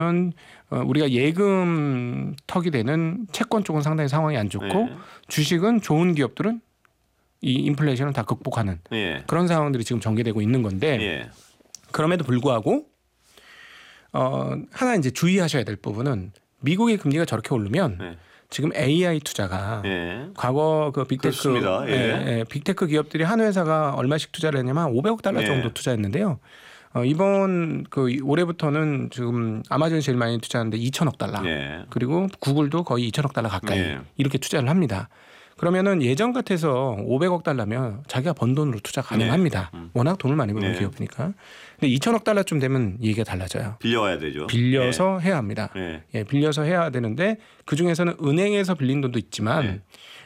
우리가 예금 턱이 되는 채권 쪽은 상당히 상황이 안 좋고 네. 주식은 좋은 기업들은 이 인플레이션을 다 극복하는 예. 그런 상황들이 지금 전개되고 있는 건데 예. 그럼에도 불구하고 하나 이제 주의하셔야 될 부분은 미국의 금리가 저렇게 오르면 예. 지금 AI 투자가 예. 과거 그 빅테크 그렇습니다. 예. 빅테크 기업들이 한 회사가 얼마씩 투자를 했냐면 한 500억 달러 예. 정도 투자했는데요. 이번 그 올해부터는 지금 아마존이 제일 많이 투자하는데 2천억 달러. 예. 그리고 구글도 거의 2천억 달러 가까이 예. 이렇게 투자를 합니다. 그러면은 예전 같아서 500억 달러면 자기가 번 돈으로 투자 가능합니다. 워낙 돈을 많이 버는 기업이니까. 근데 2천억 달러쯤 되면 얘기가 달라져요. 빌려와야 되죠. 빌려서 해야 합니다. 예. 예, 빌려서 해야 되는데 그 중에서는 은행에서 빌린 돈도 있지만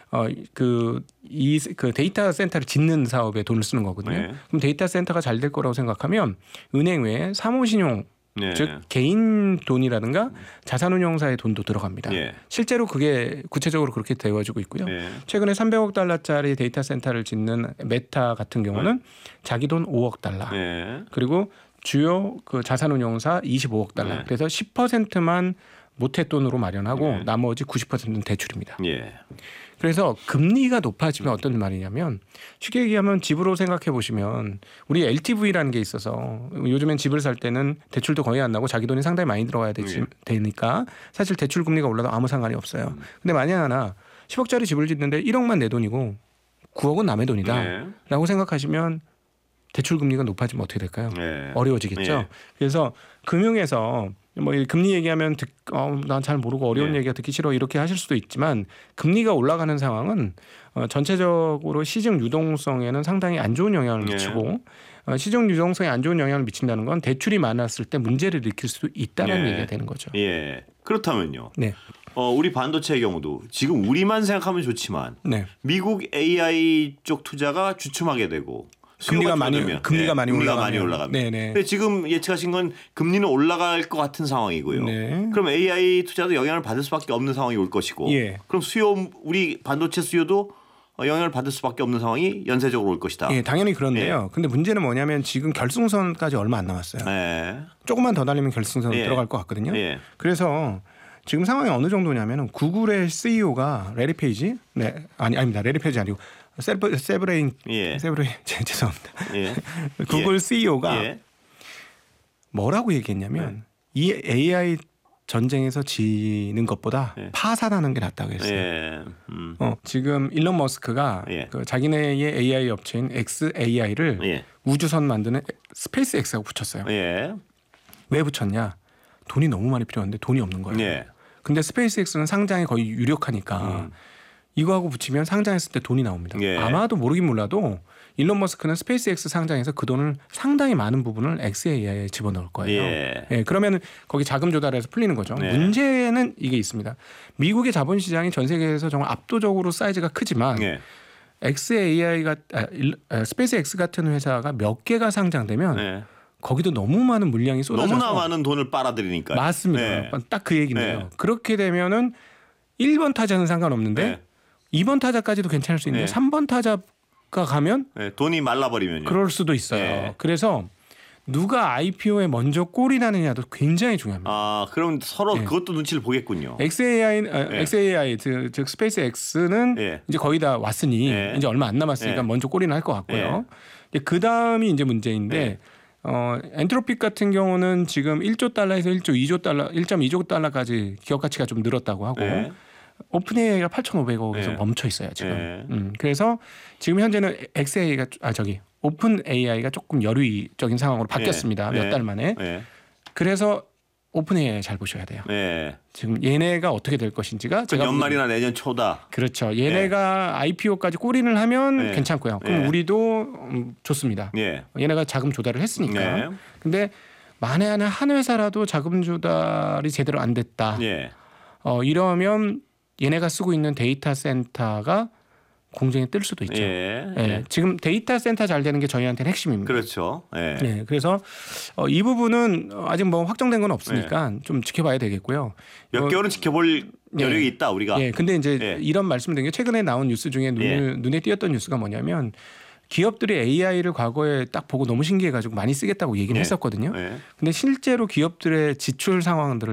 그 데이터 센터를 짓는 사업에 돈을 쓰는 거거든요. 네. 그럼 데이터 센터가 잘 될 거라고 생각하면 은행 외에 사무신용 네. 즉 개인 돈이라든가 자산운용사의 돈도 들어갑니다. 예. 실제로 그게 구체적으로 그렇게 되어지고 있고요. 예. 최근에 300억 달러짜리 데이터 센터를 짓는 메타 같은 경우는 자기 돈 5억 달러 예. 그리고 주요 그 자산운용사 25억 달러 네. 그래서 10%만 모태돈으로 마련하고 네. 나머지 90%는 대출입니다. 예. 그래서 금리가 높아지면 어떤 말이냐면 쉽게 얘기하면 집으로 생각해 보시면 우리 LTV라는 게 있어서 요즘엔 집을 살 때는 대출도 거의 안 나고 자기 돈이 상당히 많이 들어가야 되니까 사실 대출 금리가 올라도 아무 상관이 없어요. 근데 만약 하나 10억짜리 집을 짓는데 1억만 내 돈이고 9억은 남의 돈이다 네. 라고 생각하시면 대출 금리가 높아지면 어떻게 될까요? 네. 어려워지겠죠. 네. 그래서 금융에서 뭐 금리 얘기하면 난 잘 모르고 어려운 네. 얘기가 듣기 싫어 이렇게 하실 수도 있지만 금리가 올라가는 상황은 전체적으로 시중 유동성에는 상당히 안 좋은 영향을 미치고 시중 유동성에 안 좋은 영향을 미친다는 건 대출이 많았을 때 문제를 일으킬 수도 있다는 네. 얘기가 되는 거죠. 예. 그렇다면요. 네. 우리 반도체의 경우도 지금 우리만 생각하면 좋지만 네. 미국 AI 쪽 투자가 주춤하게 되고 금리가 많이 올라가면. 네네. 근데 지금 예측하신 건 금리는 올라갈 것 같은 상황이고요. 네. 그럼 AI 투자도 영향을 받을 수밖에 없는 상황이 올 것이고, 예. 그럼 우리 반도체 수요도 영향을 받을 수밖에 없는 상황이 연쇄적으로 올 것이다. 예, 당연히 그런데요. 근데 문제는 뭐냐면 지금 결승선까지 얼마 안 남았어요. 예. 조금만 더 달리면 결승선 예. 들어갈 것 같거든요. 예. 그래서 지금 상황이 어느 정도냐면은 구글의 CEO가 레리 페이지, 아닙니다. 레리 페이지 아니고 세브레인 죄송합니다. 예. 구글 CEO가 예. 뭐라고 얘기했냐면 이 AI 전쟁에서 지는 것보다 파산하는 게 낫다고 했어요. 예. 지금 일론 머스크가 그 자기네의 AI 업체인 XAI를 우주선 만드는 스페이스 X하고 붙였어요. 예. 왜 붙였냐? 돈이 너무 많이 필요한데 돈이 없는 거예요. 예. 근데 스페이스 X는 상장에 거의 유력하니까 이거하고 붙이면 상장했을 때 돈이 나옵니다. 예. 아마도 모르긴 몰라도 일론 머스크는 스페이스 X 상장에서 그 돈을 상당히 많은 부분을 XAI에 집어넣을 거예요. 예. 그러면 거기 자금 조달해서 풀리는 거죠. 문제는 이게 있습니다. 미국의 자본시장이 전 세계에서 정말 압도적으로 사이즈가 크지만 XAI가 스페이스 X 같은 회사가 몇 개가 상장되면 거기도 너무 많은 물량이 쏟아져서 너무나 많은 돈을 빨아들이니까. 맞습니다. 딱 그 얘기인데요. 그렇게 되면은 1번 타자는 상관없는데 2번 타자까지도 괜찮을 수 있는데 3번 타자가 가면 돈이 말라버리면요. 그럴 수도 있어요. 그래서 누가 IPO에 먼저 꼴이 나느냐도 굉장히 중요합니다. 아, 그럼 서로 그것도 눈치를 보겠군요. XAI 즉 스페이스 X는 이제 거의 다 왔으니 이제 얼마 안 남았으니까 먼저 꼴이 날 것 같고요. 그 다음이 이제 문제인데 엔트로픽 같은 경우는 지금 1조 달러에서 1.2조 달러까지 기업 가치가 좀 늘었다고 하고 오픈AI가 8,500억에서 멈춰 있어요 지금. 그래서 지금 현재는 오픈AI가 조금 열의적인 상황으로 바뀌었습니다. 몇 달 만에. 그래서 오픈AI 잘 보셔야 돼요. 지금 얘네가 어떻게 될 것인지가 제가 연말이나 내년 초다. 그렇죠. 얘네가 IPO까지 꼬린을 하면 괜찮고요. 그럼 우리도 좋습니다. 얘네가 자금 조달을 했으니까. 근데 만에 하나 한 회사라도 자금 조달이 제대로 안 됐다. 이러면 얘네가 쓰고 있는 데이터 센터가 공정에 뜰 수도 있죠. 지금 데이터 센터 잘 되는 게 저희한테는 핵심입니다. 그렇죠. 그래서 이 부분은 아직 뭐 확정된 건 없으니까 좀 지켜봐야 되겠고요. 몇 개월은 지켜볼 여력이 있다 우리가. 근데 이제 이런 말씀드린 게 최근에 나온 뉴스 중에 눈에 띄었던 뉴스가 뭐냐면 기업들이 AI를 과거에 딱 보고 너무 신기해가지고 많이 쓰겠다고 얘기는 했었거든요. 근데 실제로 기업들의 지출 상황들을